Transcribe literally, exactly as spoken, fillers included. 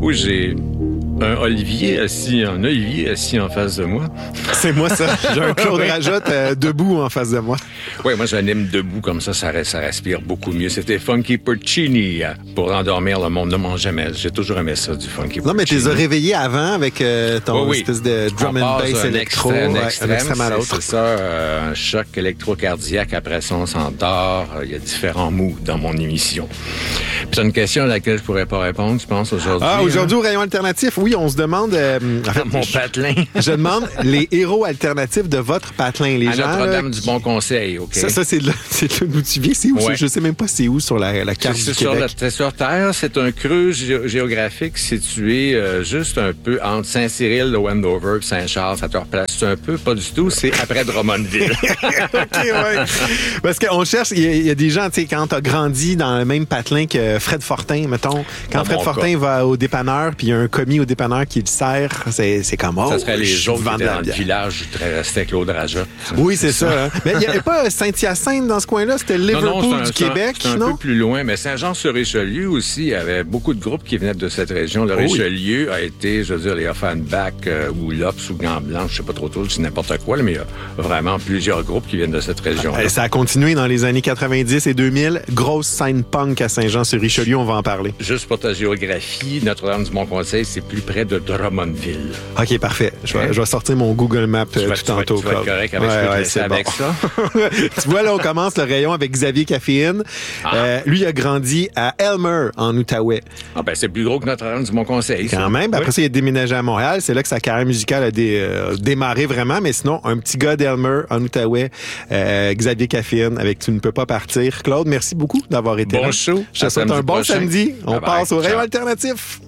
où j'ai un olivier assis, un olivier assis en face de moi. C'est moi, ça. J'ai un Claude Rajotte euh, debout en face de moi. Oui, moi, j'anime debout comme ça, ça, ça respire beaucoup mieux. C'était Funky Porcini pour endormir le monde. Ne mange jamais. J'ai toujours aimé ça, du Funky Porcini. Non, mais tu les as réveillés avant avec euh, ton oui, oui. espèce de drum and bass électro. Un ouais, extrême, un extrême à l'autre. C'est, c'est ça, euh, un choc électrocardiaque. Après ça, on s'endort. Il y a différents moods dans mon émission. Puis t'as une question à laquelle je pourrais pas répondre, tu penses, aujourd'hui? Ah, aujourd'hui, hein? au rayon alternatif, oui, on se demande... Euh, en fait, Mon patelin. Je demande les héros alternatifs de votre patelin. Les à gens, Notre-Dame là, du Bon Conseil, OK? Ça, ça c'est là d'où tu viens. C'est où? Ouais. Je sais même pas c'est où sur la, la carte c'est du sur, Québec. la, c'est sur Terre. C'est un creux gé- géographique situé euh, juste un peu entre Saint-Cyril, de Wendover et Saint-Charles. Ça te replace un peu? Pas du tout. C'est après Drummondville. OK, ouais. Parce qu'on cherche, il y, y a des gens, tu sais, quand t'as grandi dans le même patelin que Fred Fortin, mettons, quand Dans Fred mon Fortin cas. va au dépanneur, puis il y a un commis au dépanneur qui le sert, c'est, c'est comme, oh, Ça serait je les autres qui vends de étaient la dans le bière. village où restait Claude Rajotte. Oui, c'est ça. Hein. Mais il n'y avait pas Saint-Hyacinthe dans ce coin-là, c'était Liverpool Non, non, c'est un, du c'est un- Québec, c'est un non? peu plus loin, mais Saint-Jean-sur-Richelieu aussi, il y avait beaucoup de groupes qui venaient de cette région. Le Oh oui. Richelieu a été, je veux dire, les Offenbach euh, ou Lops ou Gants Blancs, je sais pas trop trop, c'est n'importe quoi, là, mais il y a vraiment plusieurs groupes qui viennent de cette région. Eh, Ça a continué dans les années quatre-vingt-dix et deux mille. Grosse scène punk à Saint-Jean-sur-Richelieu, on va en parler. Juste pour ta géographie, Notre-Dame du Bon-Conseil, c'est plus près de Drummondville. OK, parfait. Je vais, Hein? je vais sortir mon Google Maps Tu euh, vas- tout tu vas- tantôt. tu vas être Claude. correct avec, je peux te laisser c'est avec bon. ça. Tu vois, là, on commence le rayon avec Xavier Caféine. Ah. Euh, lui, il a grandi à Elmer, en Outaouais. Ah ben, c'est plus gros que Notre-Dame du Bon-Conseil. ça. Quand même. Après Oui. ça, il a déménagé à Montréal. C'est là que sa carrière musicale a dé- euh, démarré vraiment. Mais sinon, un petit gars d'Elmer, en Outaouais, euh, Xavier Caféine, avec Tu ne peux pas partir. Claude, merci beaucoup d'avoir été Bon là. show. Je te À souhaite un samedi bon prochain. samedi. On Bye bye. passe au rayon Ciao. alternatif.